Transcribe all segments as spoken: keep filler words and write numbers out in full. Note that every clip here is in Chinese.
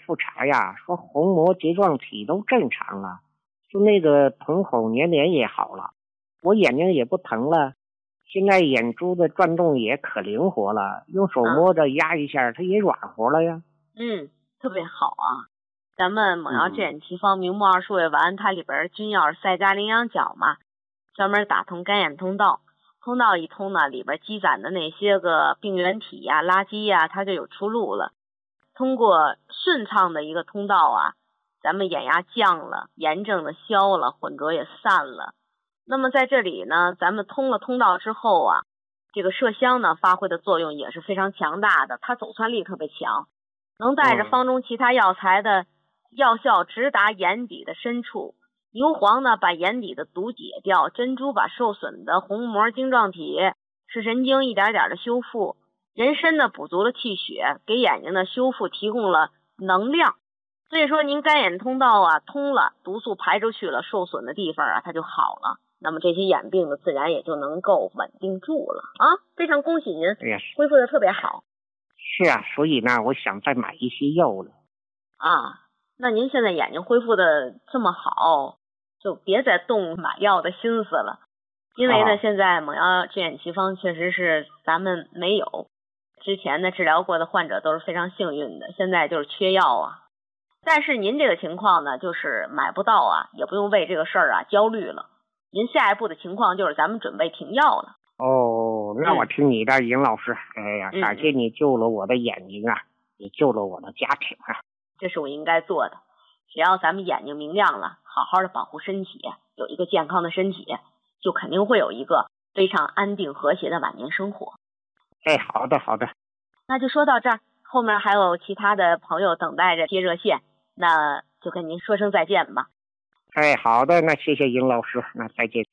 复查呀，说虹膜睫状体都正常了，就那个瞳孔粘连也好了，我眼睛也不疼了，现在眼珠的转动也可灵活了，用手摸着压一下，它也软和了呀。 嗯，特别好啊。咱们蒙药智眼奇方明目二数位丸，它里边君药是赛加羚羊角嘛，专门打通干眼通道。通道一通呢，里边积攒的那些个病原体呀、垃圾呀，它就有出路了。通过顺畅的一个通道啊，咱们眼压降了，炎症的消了，混浊也散了。那么在这里呢，咱们通了通道之后啊，这个麝香呢发挥的作用也是非常强大的，它走窜力特别强，能带着方中其他药材的药效直达眼底的深处。牛黄呢把眼底的毒解掉，珍珠把受损的虹膜晶状体、视神经一点点的修复，人参呢补足了气血，给眼睛的修复提供了能量。所以说您干眼通道啊通了，毒素排出去了，受损的地方啊它就好了，那么这些眼病呢自然也就能够稳定住了啊！非常恭喜您，恢复的特别好。 是啊，所以呢我想再买一些药了啊。那您现在眼睛恢复的这么好，就别再动买药的心思了，因为呢、哦、现在蒙药智眼奇方确实是咱们没有，之前的治疗过的患者都是非常幸运的，现在就是缺药啊。但是您这个情况呢，就是买不到啊，也不用为这个事儿啊焦虑了。您下一步的情况就是咱们准备停药了。 哦，那我听你的，尹老师，哎呀，感谢你救了我的眼睛啊，也救了我的家庭啊。 这是我应该做的。只要咱们眼睛明亮了，好好的保护身体，有一个健康的身体，就肯定会有一个非常安定和谐的晚年生活。 哎，好的好的。 那就说到这儿，后面还有其他的朋友等待着接热线，那就跟您说声再见吧。 哎，好的，那谢谢尹老师，那再见。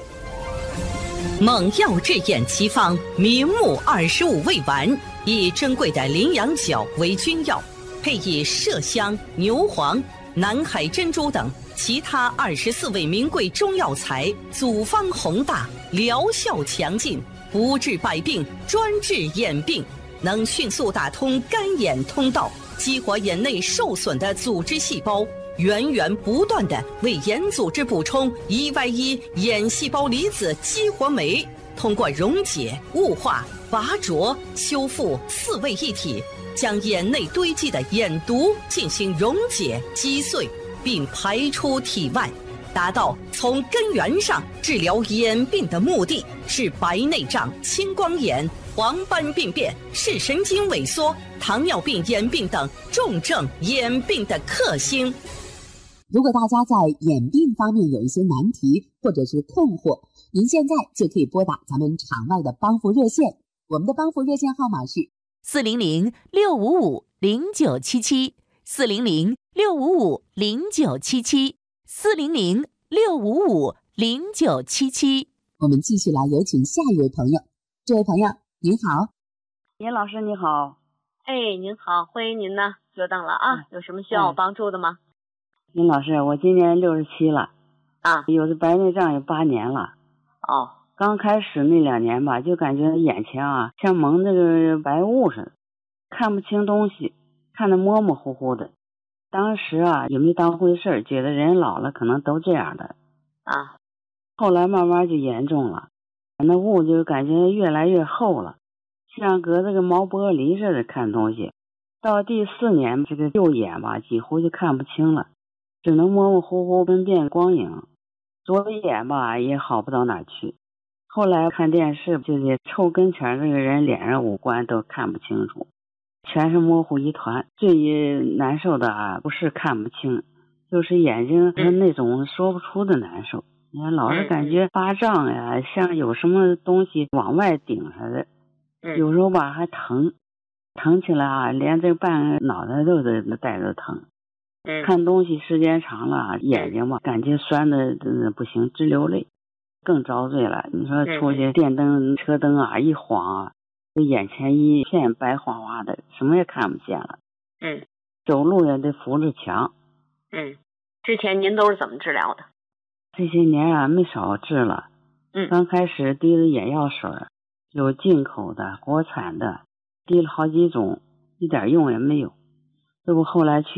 蒙药智眼奇方明目二十五味丸，以珍贵的羚羊角为君药，配以麝香、牛黄、南海珍珠等其他二十四味名贵中药材，组方宏大，疗效强劲，不治百病，专治眼病，能迅速打通干眼通道，激活眼内受损的组织细胞，源源不断地为眼组织补充 E Y 一 眼细胞离子激活酶，通过溶解、雾化、拔浊、修复四位一体，将眼内堆积的眼毒进行溶解击碎，并排出体外，达到从根源上治疗眼病的目的，是白内障、青光眼、黄斑病变、视神经萎缩、糖尿病眼病等重症眼病的克星。 如果大家在眼病方面有一些难题或者是困惑，您现在就可以拨打咱们场外的帮扶热线，我们的帮扶热线号码是四零零六五五零九七七，四零零六五五零九七七，四零零六五五零九七七。 我们继续来有请下一位朋友。这位朋友您好。 尹老师你好。 哎，您好，欢迎您呢，久等了啊，有什么需要我帮助的吗？ 尹老师，我今年六十七了啊， 有的白内障有八年了。 哦， 刚开始那两年吧，就感觉眼前啊像蒙这个白雾似的，看不清东西，看得模模糊糊的。当时啊也没当回事，觉得人老了可能都这样的啊。 后来慢慢就严重了，那雾就感觉越来越厚了，像隔这个毛玻璃似的看东西。到第四年，这个右眼吧几乎就看不清了，只能模模糊糊分辨光影。左眼吧也好不到哪去。后来看电视，就是凑跟前这个人脸上五官都看不清楚，全是模糊一团。最难受的啊，不是看不清，就是眼睛是那种说不出的难受。你看，老是感觉发胀呀，像有什么东西往外顶似的。有时候吧还疼，疼起来啊，连这半个脑袋都得带着疼。看东西时间长了，眼睛吧感觉酸的不行，直流泪，更遭罪了。你说出去电灯、车灯啊一晃啊，这眼前一片白花花的，什么也看不见了。 嗯， 走路也得扶着墙。 嗯，之前您都是怎么治疗的？ 这些年啊没少治了。 嗯， 刚开始滴的眼药水，有进口的、国产的，滴了好几种，一点用也没有。这不后来去